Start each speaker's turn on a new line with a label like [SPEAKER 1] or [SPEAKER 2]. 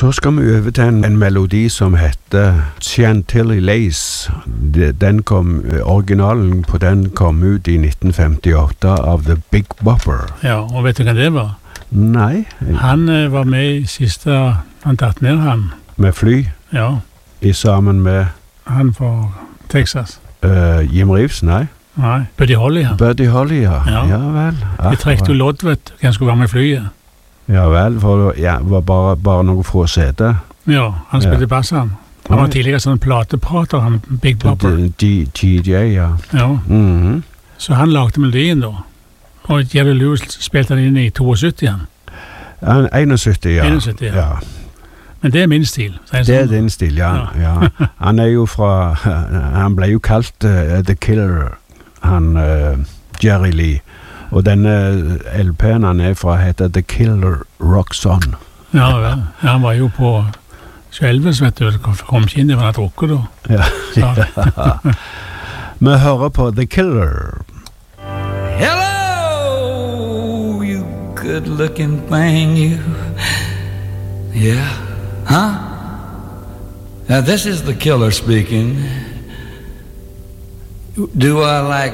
[SPEAKER 1] Så skal vi over til en melodi som heter Chantilly Lace. Originalen på den kom ut i 1958 av The Big Bopper.
[SPEAKER 2] Ja, og vet du hva det var?
[SPEAKER 1] Nei.
[SPEAKER 2] Han var med i siste, han tatt ned han.
[SPEAKER 1] Med fly?
[SPEAKER 2] Ja.
[SPEAKER 1] Sammen med?
[SPEAKER 2] Han fra Texas.
[SPEAKER 1] Jim Reeves, nei?
[SPEAKER 2] Nei, Buddy Holly han.
[SPEAKER 1] Buddy Holly, ja. Ja vel.
[SPEAKER 2] De trekte jo lodd, vet du, hvem skulle være med flyet.
[SPEAKER 1] Ja vel, for det var bare noe få sete.
[SPEAKER 2] Ja, han spilte bass han. Han var tidligere sånn plateprater, han Big Bopper.
[SPEAKER 1] DJ, ja.
[SPEAKER 2] Ja. Så han lagde melodien da. Og Jerry Lewis spilte han inn i 72 igjen.
[SPEAKER 1] 71, ja.
[SPEAKER 2] 71, ja. Men det er min stil.
[SPEAKER 1] Det er din stil, ja. Han er jo fra, han ble jo kalt The Killer, han Jerry Lee. Og denne LP'en han er fra heter The Killer Rocks On.
[SPEAKER 2] Ja, vel. Han var jo på Elvis, vet du, kom ikke inn i hva han drukket da.
[SPEAKER 1] Ja. Vi hører på The Killer.
[SPEAKER 3] Hello, you good-looking thing, you. Yeah, huh? Now this is The Killer speaking. Do I like